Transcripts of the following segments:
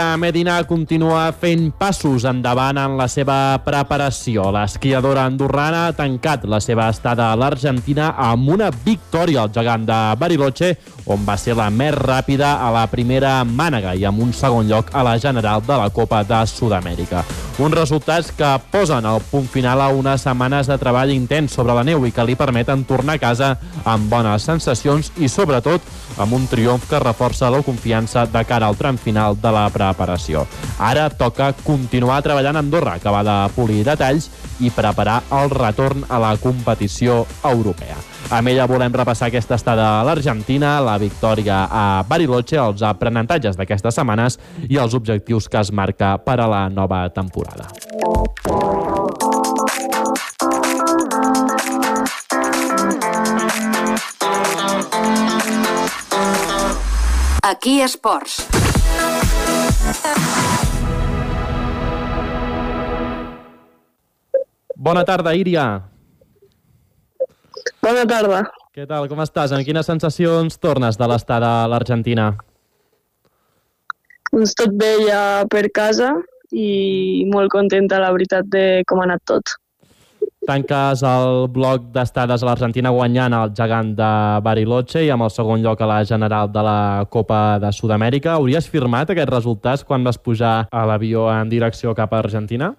Medina continua fent passos endavant en la seva preparació. L'esquiadora andorrana ha tancat la seva estada a l'Argentina amb una victòria al gegant de Bariloche, on va ser la més ràpida a la primera mànega i amb un segon lloc a la general de la Copa de Sud-amèrica. Uns resultats que posen el punt final a unes setmanes de treball intens sobre la neu i que li permeten tornar a casa amb bones sensacions i, sobretot, amb un triomf que reforça la confiança de cara al tram final de la preparació. Ara toca continuar treballant a Andorra, acabar de polir detalls i preparar el retorn a la competició europea. Amb ella volem repassar aquesta estada a l'Argentina, la victòria a Bariloche, els aprenentatges d'aquestes setmanes i els objectius que es marca per a la nova temporada. Aquí Esports. Bona tarda, Iria. Bona tarda. Què tal, com estàs? Amb quines sensacions tornes de l'estada a l'Argentina? Doncs tot bé ja per casa i molt contenta, la veritat, de com ha anat tot. Tanques el bloc d'estades a l'Argentina guanyant el gegant de Bariloche i amb el segon lloc a la general de la Copa de Sud-amèrica. Hauries firmat aquests resultats quan vas pujar a l'avió en direcció cap a Argentina?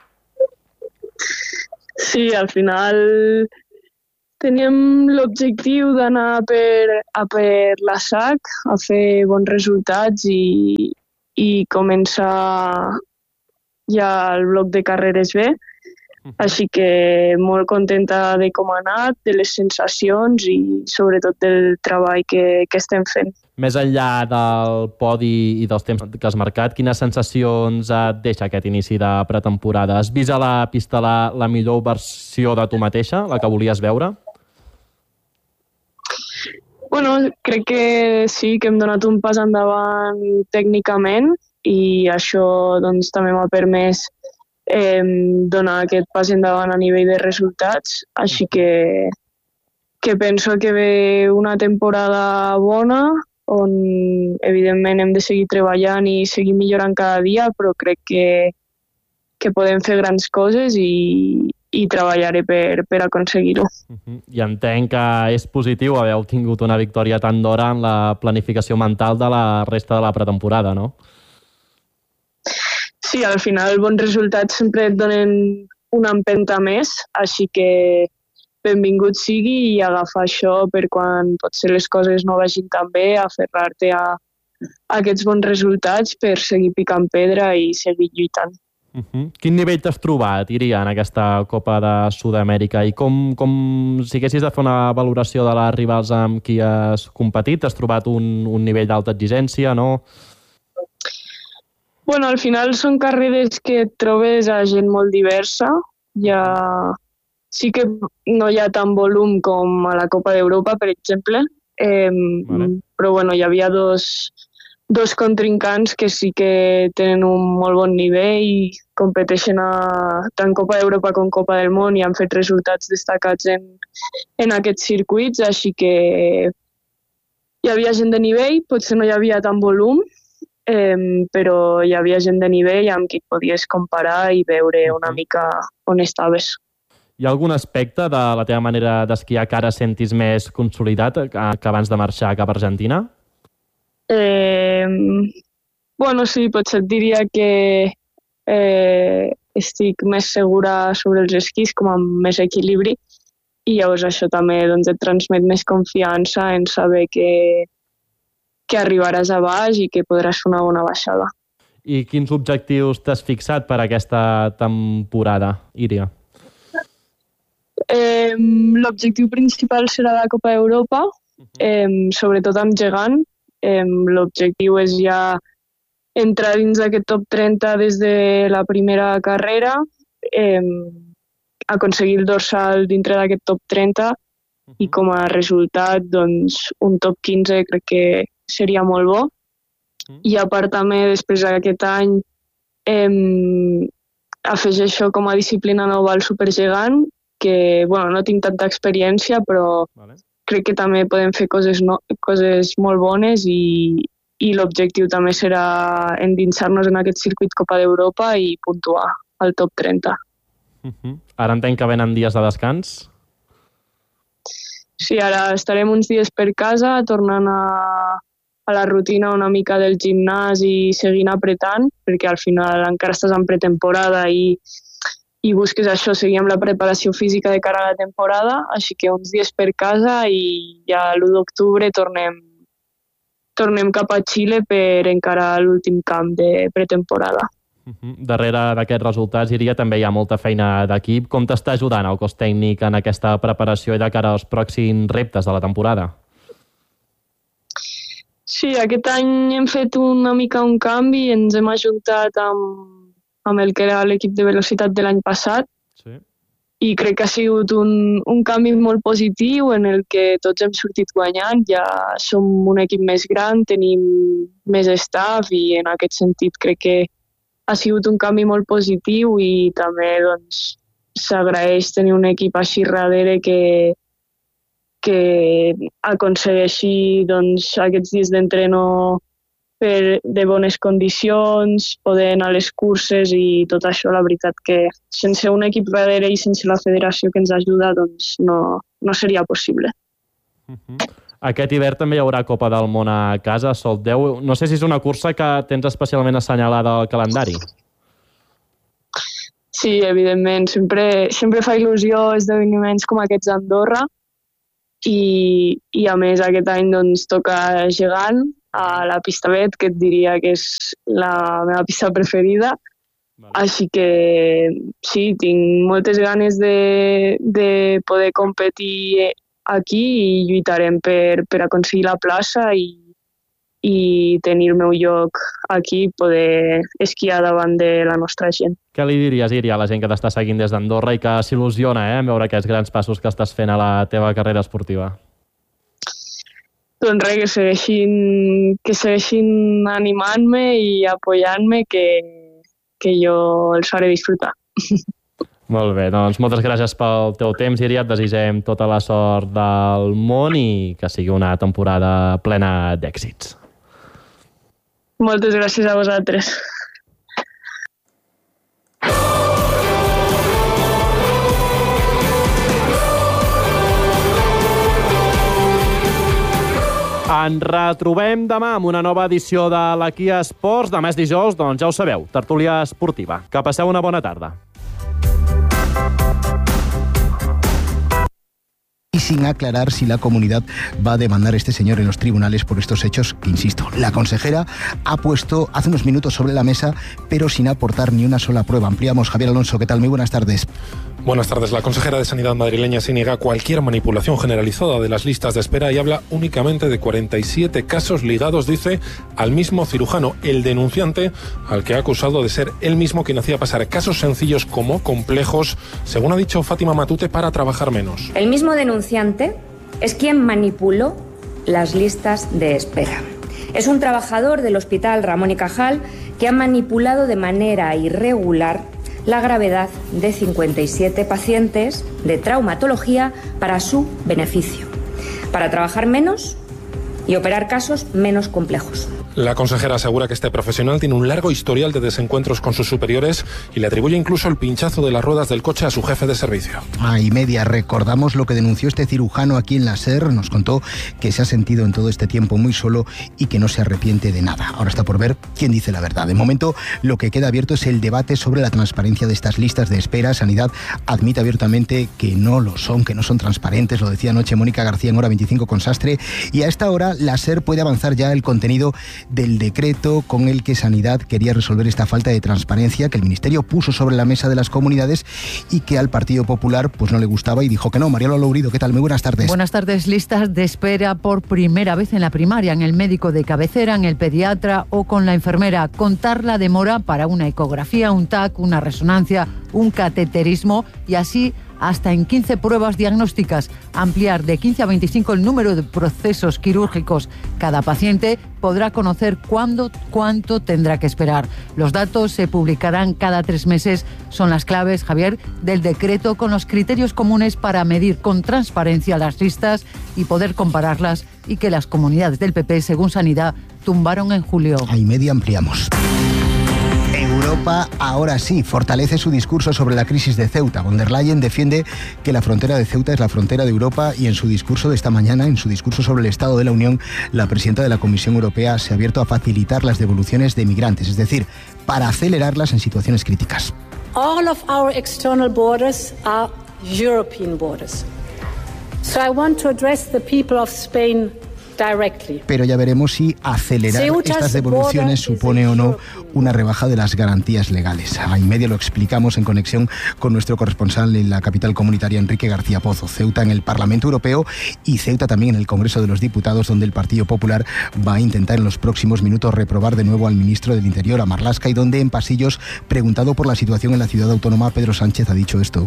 Sí, al final teníem l'objectiu d'anar per la SAC a fer bons resultats i començar ja el bloc de carreres bé. Així que molt contenta de com ha anat, de les sensacions i sobretot del treball que estem fent. Més enllà del podi i dels temps que has marcat, quines sensacions et deixa aquest inici de pretemporada? Has vist a la pista la millor versió de tu mateixa, la que volies veure? Bueno, crec que sí, que hem donat un pas endavant tècnicament i això doncs, també m'ha permès donar aquest pas endavant a nivell de resultats. Així que penso que ve una temporada bona on evidentment hem de seguir treballant i seguir millorant cada dia, però crec que podem fer grans coses i treballaré per aconseguir-ho. I entenc que és positiu haver obtingut una victòria tan d'hora en la planificació mental de la resta de la pretemporada, no? Sí, al final bons resultats sempre et donen una empenta més, així que benvingut sigui i agafar això per quan potser les coses no vagin tan bé, aferrar-te a aquests bons resultats per seguir picant pedra i seguir lluitant. Quin nivell t'has trobat, Iria, en aquesta Copa de Sud-amèrica? I com si haguessis de fer una valoració de les rivals amb qui has competit, has trobat un nivell d'alta exigència, no? Bueno, al final són carreres que et trobes a gent molt diversa. Sí que no hi ha tant volum com a la Copa d'Europa, per exemple, però bueno, hi havia dos contrincants que sí que tenen un molt bon nivell i competeixen tant Copa d'Europa com Copa del Món i han fet resultats destacats en aquests circuits, així que hi havia gent de nivell, potser no hi havia tant volum, però hi havia gent de nivell amb qui et podies comparar i veure una mica on estaves. Hi ha algun aspecte de la teva manera d'esquiar que ara sentis més consolidat que abans de marxar cap a Argentina? Bueno, sí, potser et diria que estic més segura sobre els esquís, com amb més equilibri, i llavors això també doncs, et transmet més confiança en saber que arribaràs a baix i que podràs fer una bona baixada. I quins objectius t'has fixat per aquesta temporada, Iria? L'objectiu principal serà la Copa d'Europa, sobretot amb gegant. L'objectiu és ja entrar dins d'aquest top 30 des de la primera carrera, aconseguir el dorsal dintre d'aquest top 30 i com a resultat doncs, un top 15 crec que seria molt bo. I a part també després d'aquest any afegeixo com a disciplina nova el supergegant, que bueno, no tinc tanta experiència, però crec que també podem fer coses molt bones i i l'objectiu també serà endinsar-nos en aquest circuit Copa d'Europa i puntuar al top 30. Ara entenc que venen dies de descans? Sí, ara estarem uns dies per casa, tornant a la rutina una mica del gimnàs i seguint apretant, perquè al final encara estàs en pretemporada i busques això, seguir amb la preparació física de cara a la temporada, així que uns dies per casa i ja l'1 d'octubre tornem cap a Xile per encarar l'últim camp de pretemporada. Darrere d'aquests resultats, Iria, també hi ha molta feina d'equip. Com t'està ajudant el cos tècnic en aquesta preparació i de cara als pròxims reptes de la temporada? Sí, aquest any hem fet una mica un canvi, ens hem ajuntat amb el que era l'equip de velocitat de l'any passat, sí. I crec que ha sigut un canvi molt positiu en el que tots hem sortit guanyant. Ja som un equip més gran, tenim més staff i en aquest sentit crec que ha sigut un canvi molt positiu i també doncs, s'agraeix tenir un equip així darrere que aconsegueixi doncs, aquests dies d'entreno de bones condicions, poder anar a les curses i tot això. La veritat que sense un equip darrere i sense la federació que ens ajuda doncs no seria possible. Aquest hivern també hi haurà Copa del Món a casa, Sol 10. No sé si és una cursa que tens especialment assenyalada al calendari. Sí, evidentment. Sempre fa il·lusió esdeveniments com aquests a Andorra i a més aquest any doncs, toca gegant a la pista Bet, que et diria que és la meva pista preferida. Vale. Així que sí, tinc moltes ganes de poder competir aquí i lluitarem per aconseguir la plaça i tenir el meu lloc aquí, poder esquiar davant de la nostra gent. Què li diries, Iria, a la gent que t'està seguint des d'Andorra i que s'il·lusiona en veure aquests grans passos que estàs fent a la teva carrera esportiva? Doncs res, que segueixin animant-me i apoyant-me, que jo els faré disfrutar. Molt bé, doncs moltes gràcies pel teu temps, Iria. Et desitgem tota la sort del món i que sigui una temporada plena d'èxits. Moltes gràcies a vosaltres. Ens retrobem demà amb una nova edició de la Kia Sports. Demà és dijous, doncs ja ho sabeu, tertúlia esportiva. Que passeu una bona tarda. Y sin aclarar si la comunidad va a demandar a este señor en los tribunales por estos hechos que, insisto, la consejera ha puesto hace unos minutos sobre la mesa, pero sin aportar ni una sola prueba. Ampliamos. Javier Alonso, ¿qué tal? Muy buenas tardes. Buenas tardes. La consejera de Sanidad madrileña se niega a cualquier manipulación generalizada de las listas de espera y habla únicamente de 47 casos ligados, dice, al mismo cirujano, el denunciante, al que ha acusado de ser él mismo quien hacía pasar casos sencillos como complejos, según ha dicho Fátima Matute, para trabajar menos. El mismo denunciante es quien manipuló las listas de espera. Es un trabajador del Hospital Ramón y Cajal que ha manipulado de manera irregular la gravedad de 57 pacientes de traumatología para su beneficio, para trabajar menos y operar casos menos complejos. La consejera asegura que este profesional tiene un largo historial de desencuentros con sus superiores y le atribuye incluso el pinchazo de las ruedas del coche a su jefe de servicio. Y media, recordamos lo que denunció este cirujano aquí en la SER. Nos contó que se ha sentido en todo este tiempo muy solo y que no se arrepiente de nada. Ahora está por ver quién dice la verdad. De momento, lo que queda abierto es el debate sobre la transparencia de estas listas de espera. Sanidad admite abiertamente que no lo son, que no son transparentes. Lo decía anoche Mónica García en Hora 25 con Sastre. Y a esta hora la SER puede avanzar ya el contenido del decreto con el que Sanidad quería resolver esta falta de transparencia que el Ministerio puso sobre la mesa de las comunidades y que al Partido Popular pues no le gustaba y dijo que no. María Lourido, ¿qué tal? Muy buenas tardes. Buenas tardes. Listas de espera por primera vez en la primaria, en el médico de cabecera, en el pediatra o con la enfermera. Contar la demora para una ecografía, un TAC, una resonancia, un cateterismo y así hasta en 15 pruebas diagnósticas, ampliar de 15 a 25 el número de procesos quirúrgicos. Cada paciente podrá conocer cuánto tendrá que esperar. Los datos se publicarán cada 3 meses. Son las claves, Javier, del decreto con los criterios comunes para medir con transparencia las listas y poder compararlas, y que las comunidades del PP, según Sanidad, tumbaron en julio. A y media ampliamos. Europa ahora sí fortalece su discurso sobre la crisis de Ceuta. Von der Leyen defiende que la frontera de Ceuta es la frontera de Europa, y en su discurso de esta mañana, en su discurso sobre el Estado de la Unión, la presidenta de la Comisión Europea se ha abierto a facilitar las devoluciones de migrantes, es decir, para acelerarlas en situaciones críticas. All of our external borders are European borders. So I want to address the people of Spain directly. Pero ya veremos si acelerar estas devoluciones supone o no una rebaja de las garantías legales. A y media lo explicamos en conexión con nuestro corresponsal en la capital comunitaria, Enrique García Pozo. Ceuta en el Parlamento Europeo y Ceuta también en el Congreso de los Diputados, donde el Partido Popular va a intentar en los próximos minutos reprobar de nuevo al ministro del Interior, a Marlaska, y donde en pasillos, preguntado por la situación en la ciudad autónoma, Pedro Sánchez ha dicho esto.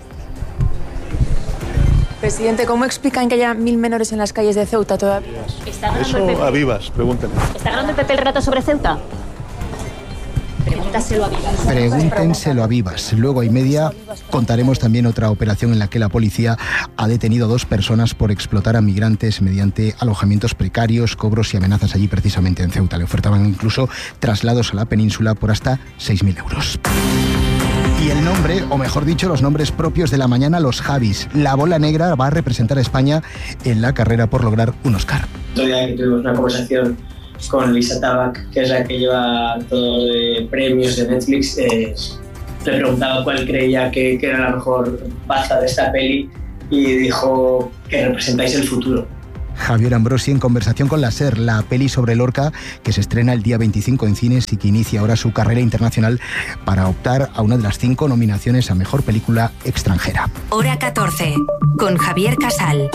Presidente, ¿cómo explican que haya 1.000 menores en las calles de Ceuta todavía? Eso a Vivas, pregúntenle. ¿Está ganando el PP el relato sobre Ceuta? Pregúntaselo a Vivas. Pregúntenselo a Vivas. Luego a y media contaremos también otra operación en la que la policía ha detenido a 2 personas por explotar a migrantes mediante alojamientos precarios, cobros y amenazas allí precisamente en Ceuta. Le ofertaban incluso traslados a la península por hasta 6.000 euros. Y el nombre, o mejor dicho, los nombres propios de la mañana, los Javis. La bola negra va a representar a España en la carrera por lograr un Oscar. Otro día que tuvimos una conversación con Lisa Tabac, que es la que lleva todo de premios de Netflix, le preguntaba cuál creía que era la mejor baza de esta peli, y dijo que representáis el futuro. Javier Ambrosi en conversación con la SER, la peli sobre Lorca, que se estrena el día 25 en cines y que inicia ahora su carrera internacional para optar a una de las 5 nominaciones a Mejor Película Extranjera. Hora 14, con Javier Casal.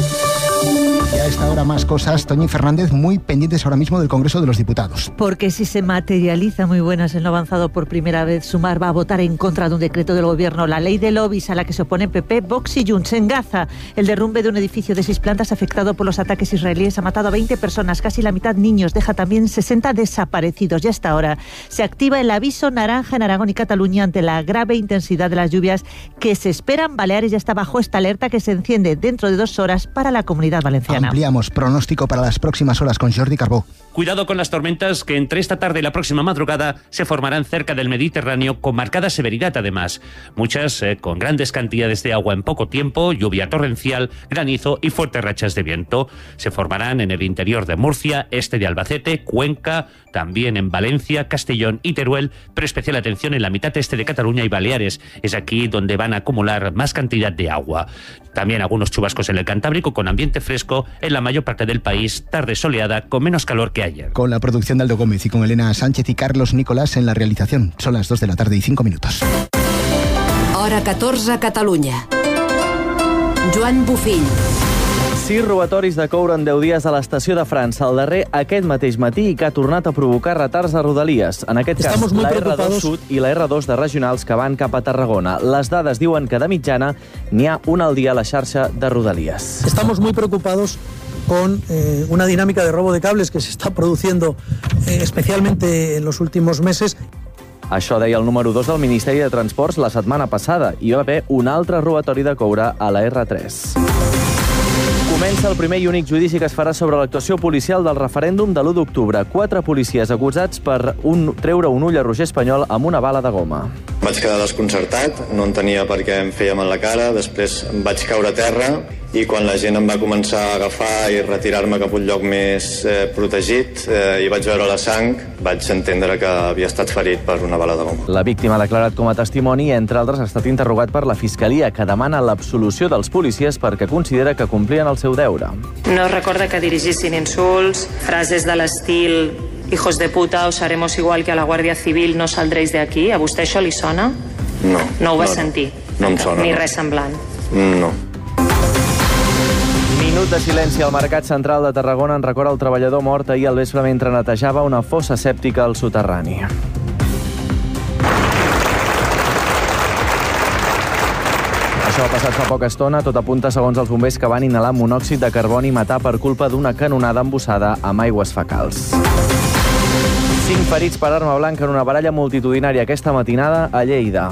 Y a esta hora más cosas. Toñi Fernández, muy pendientes ahora mismo del Congreso de los Diputados. Porque si se materializa, muy buenas, en lo avanzado por primera vez, Sumar va a votar en contra de un decreto del Gobierno, la ley de lobbies, a la que se oponen PP, Vox y Junts. En Gaza, el derrumbe de un edificio de 6 plantas afectado por los ataques israelíes ha matado a 20 personas, casi la mitad niños, deja también 60 desaparecidos. Y hasta ahora se activa el aviso naranja en Aragón y Cataluña ante la grave intensidad de las lluvias que se esperan. Baleares ya está bajo esta alerta, que se enciende dentro de 2 horas para la Comunidad Valenciana. Ampliamos pronóstico para las próximas horas con Jordi Carbó. Cuidado con las tormentas que entre esta tarde y la próxima madrugada se formarán cerca del Mediterráneo, con marcada severidad además. Muchas con grandes cantidades de agua en poco tiempo, lluvia torrencial, granizo y fuertes rachas de viento. Se formarán en el interior de Murcia, este de Albacete, Cuenca, también en Valencia, Castellón y Teruel, pero especial atención en la mitad este de Cataluña y Baleares. Es aquí donde van a acumular más cantidad de agua. También algunos chubascos en el Cantábrico, con ambiente fresco en la mayor parte del país, tarde soleada con menos calor que ayer. Con la producción de Aldo Gómez y con Elena Sánchez y Carlos Nicolás en la realización. Son las 2 de la tarde y 5 minutos. Hora 14, Catalunya. Joan Bufill. 6 robatoris de coure en 10 dies a l'estació de França. El darrer aquest mateix matí, i que ha tornat a provocar retards a Rodalies. En aquest cas, la R2 Sud i la R2 de regionals que van cap a Tarragona. Les dades diuen que de mitjana n'hi ha una al dia a la xarxa de Rodalies. Estamos muy preocupados con una dinámica de robo de cables que se está produciendo especialmente en los últimos meses. Això deia el número 2 del Ministeri de Transports la setmana passada. Hi va haver un altre robatori de coure a la R3. Comença el primer i únic judici que es farà sobre l'actuació policial del referèndum de l'1 d'octubre. 4 policies acusats per treure un ull a Roger Espanyol amb una bala de goma. Vaig quedar desconcertat, no entenia per què em fèiem en la cara, després em vaig caure a terra i quan la gent em va començar a agafar i retirar-me cap a un lloc més protegit i vaig veure la sang, vaig entendre que havia estat ferit per una bala de goma. La víctima ha declarat com a testimoni i, entre altres, ha estat interrogat per la Fiscalia, que demana l'absolució dels policies perquè considera que complien el seu deure. No recorda que dirigissin insults, frases de l'estil «hijos de puta, os haremos igual que a la Guàrdia Civil, no saldréis de aquí». A vostè això li sona? No. No ho va sentir? No em sona. Ni res semblant? No. Minut de silenci al Mercat Central de Tarragona en record al treballador mort ahir al vespre mentre netejava una fossa sèptica al soterrani. Això ha passat fa poca estona. Tot apunta, segons els bombers, que van inhalar monòxid de carboni i matar per culpa d'una canonada embussada amb aigües fecals. 5 ferits per arma blanca en una baralla multitudinària aquesta matinada a Lleida.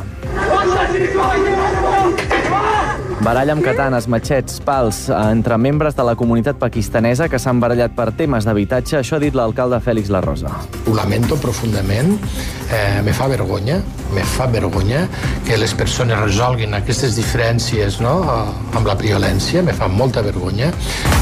Baralla amb katanes, matxets, pals entre membres de la comunitat pakistanesa que s'han barallat per temes d'habitatge. Això ha dit l'alcalde Félix La Rosa. Ho lamento profundament, me fa vergonya que les persones resolguin aquestes diferències, no?, amb la violència, me fa molta vergonya.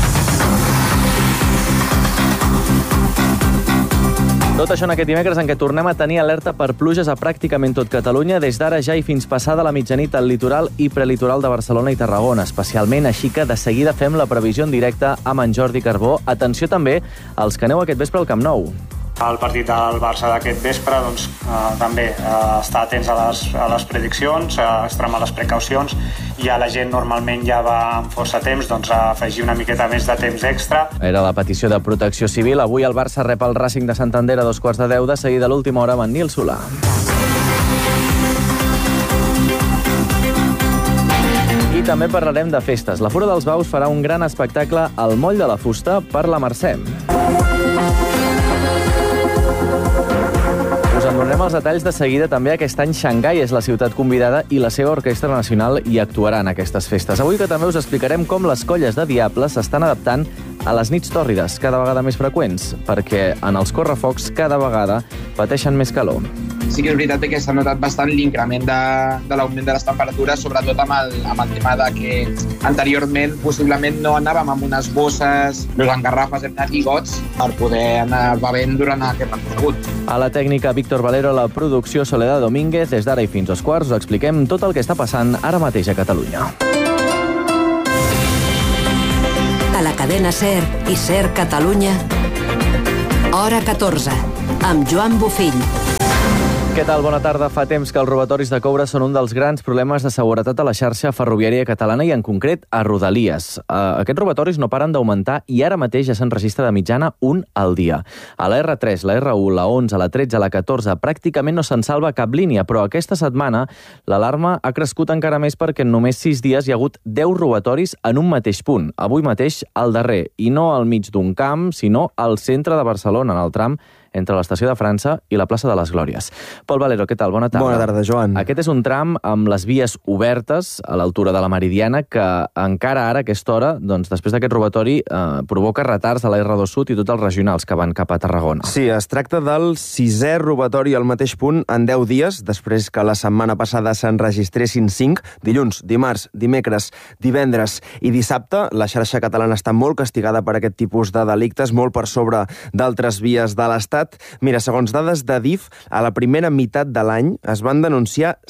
Tot això en aquest dimecres en què tornem a tenir alerta per pluges a pràcticament tot Catalunya, des d'ara ja i fins passada la mitjanit al litoral i prelitoral de Barcelona i Tarragona, especialment, així que de seguida fem la previsió en directe amb en Jordi Carbó. Atenció també als que aneu aquest vespre al Camp Nou. El partit del Barça d'aquest vespre, doncs, també estar atents a les prediccions, extremar les precaucions, i a la gent normalment ja va amb força temps, doncs afegir una miqueta més de temps extra. Era la petició de Protecció Civil. Avui el Barça rep el Racing de Santander a 2:15, de seguida a l'última hora amb en Nil Solà. I també parlarem de festes. La Fura dels Baus farà un gran espectacle al Moll de la Fusta per la Mercè. Us en donarem els detalls de seguida. També aquest any Xangai és la ciutat convidada i la seva orquestra nacional hi actuarà en aquestes festes. Avui que també us explicarem com les colles de diables s'estan adaptant a les nits tòrrides, cada vegada més freqüents, perquè en els correfocs cada vegada pateixen més calor. Sí que és veritat que s'ha notat bastant l'increment de l'augment de les temperatures, sobretot amb el tema de que anteriorment possiblement no anàvem amb unes bosses, amb garrafes, hem anat lligots per poder anar bevent durant aquest recorregut. A la tècnica Víctor Valero, la producció Soledad Domínguez. Des d'ara i fins als quarts us expliquem tot el que està passant ara mateix a Catalunya. A la cadena SER i SER Catalunya, hora 14, amb Joan Bufill. Què tal? Bona tarda. Fa temps que els robatoris de coure són un dels grans problemes de seguretat a la xarxa ferroviària catalana i en concret a Rodalies. Aquests robatoris no paren d'augmentar i ara mateix ja se'n registra de mitjana un al dia. A la R3, la R1, la 11, la 13, la 14 pràcticament no se'n salva cap línia, però aquesta setmana l'alarma ha crescut encara més perquè en només 6 dies hi ha hagut 10 robatoris en un mateix punt. Avui mateix al darrer, i no al mig d'un camp, sinó al centre de Barcelona, en el tram entre l'estació de França i la plaça de les Glòries. Pol Valero, què tal? Bona tarda. Bona tarda, Joan. Aquest és un tram amb les vies obertes a l'altura de la Meridiana que encara ara, a aquesta hora, doncs, després d'aquest robatori, provoca retards a la R2 Sud i tots els regionals que van cap a Tarragona. Sí, es tracta del 6è robatori al mateix punt en 10 dies, després que la setmana passada se'n registressin 5, dilluns, dimarts, dimecres, divendres i dissabte. La xarxa catalana està molt castigada per aquest tipus de delictes, molt per sobre d'altres vies de l'Estat. Mira, segons dades de DIF, a la primera meitat de l'any es van denunciar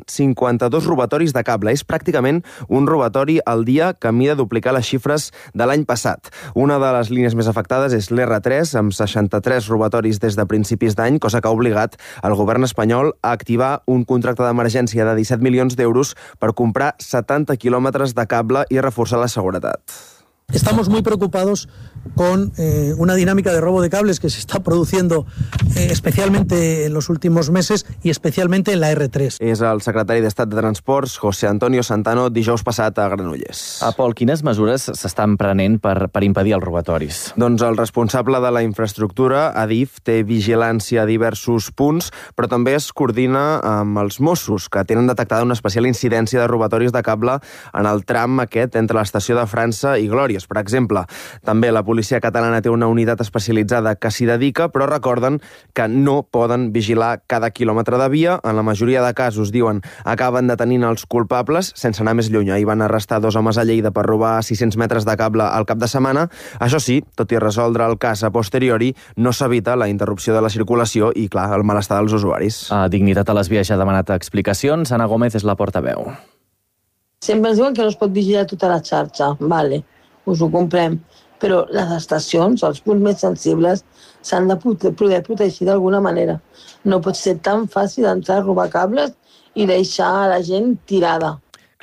152 robatoris de cable. És pràcticament un robatori al dia que mida duplicar les xifres de l'any passat. Una de les línies més afectades és l'R3, amb 63 robatoris des de principis d'any, cosa que ha obligat el govern espanyol a activar un contracte d'emergència de 17 milions d'euros per comprar 70 quilòmetres de cable i reforçar la seguretat. Estamos muy preocupados con una dinámica de robo de cables que se está produciendo especialmente en los últimos meses y especialmente en la R3. És el secretari d'Estat de Transports, José Antonio Santano, dijous passat a Granollers. Pol, quines mesures s'estan prenent per impedir els robatoris? Doncs el responsable de la infraestructura, Adif, té vigilància a diversos punts, però també es coordina amb els Mossos, que tenen detectada una especial incidència de robatoris de cable en el tram aquest entre l'estació de França i Glòries, per exemple. També la policia catalana té una unitat especialitzada que s'hi dedica, però recorden que no poden vigilar cada quilòmetre de via. En la majoria de casos, diuen, acaben detenint els culpables sense anar més lluny. Ahir van arrestar 2 homes a Lleida per robar 600 metres de cable al cap de setmana. Això sí, tot i resoldre el cas a posteriori, no s'evita la interrupció de la circulació i, clar, el malestar dels usuaris. Dignitat a les vies ja ha demanat explicacions. Ana Gómez és la portaveu. Sempre ens diuen que no es pot vigilar tota la xarxa, vale, us ho comprem, però les estacions, els punts més sensibles, s'han de poder protegir d'alguna manera. No pot ser tan fàcil entrar a robar cables i deixar a la gent tirada.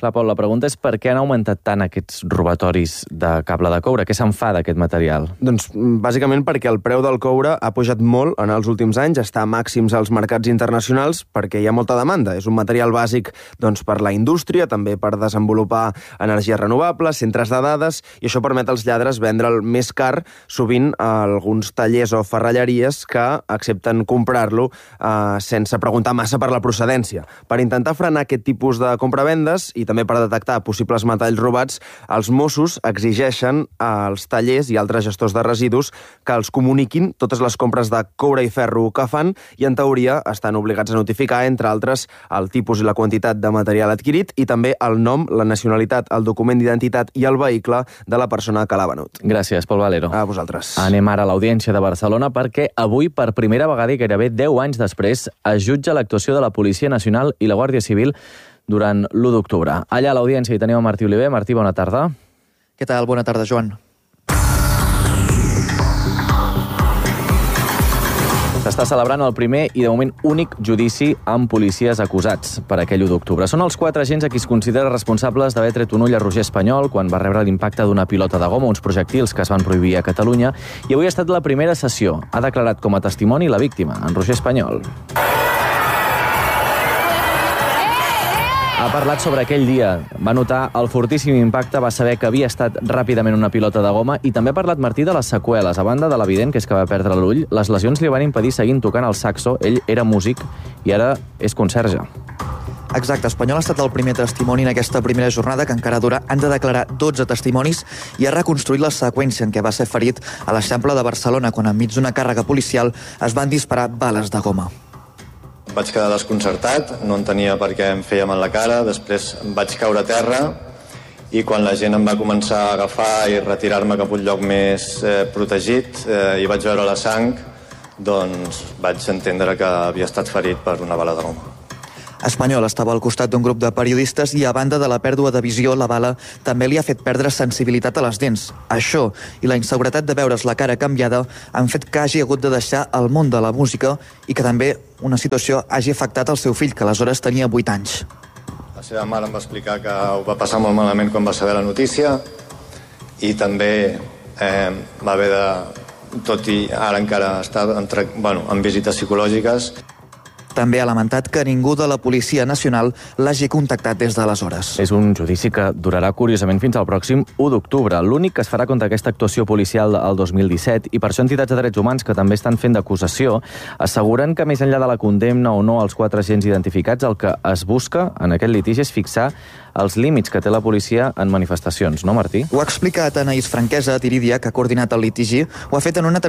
Clar, Pol, la pregunta és per què han augmentat tant aquests robatoris de cable de coure? Què se'n fa d'aquest material? Doncs bàsicament perquè el preu del coure ha pujat molt en els últims anys, està a màxims als mercats internacionals perquè hi ha molta demanda. És un material bàsic per la indústria, també per desenvolupar energies renovables, centres de dades, i això permet als lladres vendre'l més car, sovint a alguns tallers o ferralleries que accepten comprar-lo sense preguntar massa per la procedència. Per intentar frenar aquest tipus de compravendes i també per detectar possibles metalls robats, els Mossos exigeixen als tallers i altres gestors de residus que els comuniquin totes les compres de coure i ferro que fan i, en teoria, estan obligats a notificar, entre altres, el tipus i la quantitat de material adquirit i també el nom, la nacionalitat, el document d'identitat i el vehicle de la persona que l'ha venut. Gràcies, Pol Valero. A vosaltres. Anem ara a l'Audiència de Barcelona perquè avui, per primera vegada i gairebé 10 anys després, es jutja l'actuació de la Policia Nacional i la Guàrdia Civil durant l'1 d'octubre. Allà a l'Audiència hi tenim a Martí Oliver. Martí, bona tarda. Què tal? Bona tarda, Joan. S'està celebrant el primer i, de moment, únic judici amb policies acusats per aquell 1 d'octubre. Són els 4 agents a qui es considera responsables d'haver tret un ull a Roger Espanyol quan va rebre l'impacte d'una pilota de goma, uns projectils que es van prohibir a Catalunya, i avui ha estat la primera sessió. Ha declarat com a testimoni la víctima, en Roger Espanyol. Ha parlat sobre aquell dia, va notar el fortíssim impacte, va saber que havia estat ràpidament una pilota de goma i també ha parlat Martí de les seqüeles. A banda de l'evident, que és que va perdre l'ull, les lesions li van impedir seguir tocant el saxo. Ell era músic i ara és conserge. Exacte, Espanyol ha estat el primer testimoni en aquesta primera jornada, que encara dura. Han de declarar 12 testimonis i ha reconstruït la seqüència en què va ser ferit a l'Eixample de Barcelona, quan enmig d'una càrrega policial es van disparar bales de goma. Vaig quedar desconcertat, no entenia per què em feia mal la cara, després vaig caure a terra i quan la gent em va començar a agafar i retirar-me cap a un lloc més protegit i vaig veure la sang, doncs vaig entendre que havia estat ferit per una bala de goma. Espanyol estava al costat d'un grup de periodistes i, a banda de la pèrdua de visió, la bala també li ha fet perdre sensibilitat a les dents. Això i la inseguretat de veure's la cara canviada han fet que hagi hagut de deixar el món de la música i que també una situació hagi afectat el seu fill, que aleshores tenia 8 anys. La seva mare em va explicar que ho va passar molt malament quan va saber la notícia i també va haver de, tot i ara encara està en visites psicològiques. També ha lamentat que ningú de la Policia Nacional l'hagi contactat des d'aleshores. És un judici que durarà curiosament fins al pròxim 1 d'octubre, l'únic que es farà contra aquesta actuació policial del 2017, i per això entitats de drets humans que també estan fent d'acusació asseguren que més enllà de la condemna o no als 4 agents identificats, el que es busca en aquest litigi és fixar els límits que té la policia en manifestacions, no, Martí? Ho ha explicat Anaïs Franquesa Tiridia, que ha coordinat el litigi. Ho ha fet en una